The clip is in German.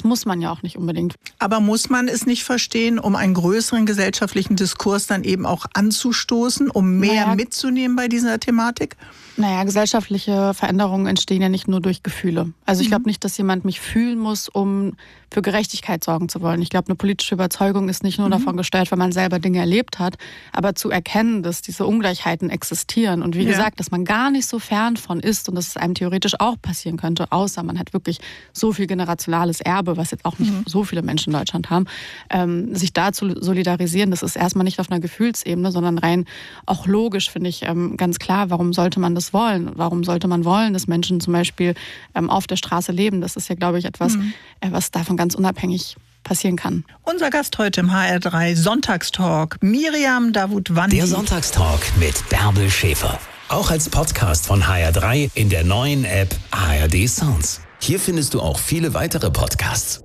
muss man ja auch nicht unbedingt. Aber muss man es nicht verstehen, um einen größeren gesellschaftlichen Diskurs dann eben auch anzustoßen, um mehr mitzunehmen bei dieser Thematik? Naja, gesellschaftliche Veränderungen entstehen ja nicht nur durch Gefühle. Also ich glaube nicht, dass jemand mich fühlen muss, um für Gerechtigkeit sorgen zu wollen. Ich glaube, eine politische Überzeugung ist nicht nur davon gesteuert, weil man selber Dinge erlebt hat, aber zu erkennen, dass diese Ungleichheiten existieren und wie gesagt, dass man gar nicht so fern von ist und dass es einem theoretisch auch passieren könnte, außer man hat wirklich so viel generationales Erbe, was jetzt auch nicht so viele Menschen in Deutschland haben, sich da zu solidarisieren, das ist erstmal nicht auf einer Gefühlsebene, sondern rein auch logisch, finde ich ganz klar, warum sollte man das wollen? Warum sollte man wollen, dass Menschen zum Beispiel auf der Straße leben? Das ist ja, glaube ich, etwas, was davon ganz unabhängig passieren kann. Unser Gast heute im HR3 Sonntagstalk, Miriam Davutwandi. Der Sonntagstalk mit Bärbel Schäfer. Auch als Podcast von HR3 in der neuen App ARD Sounds. Hier findest du auch viele weitere Podcasts.